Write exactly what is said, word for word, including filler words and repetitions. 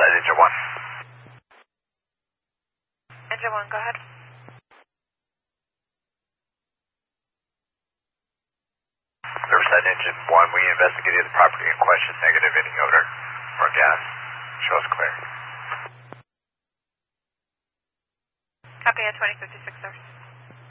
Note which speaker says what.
Speaker 1: Riverside Engine one.
Speaker 2: Engine one, go ahead.
Speaker 1: Riverside Engine one, we investigated the property in question, negative any odor or gas. Show us clear.
Speaker 2: Copy at twenty fifty-six, sir.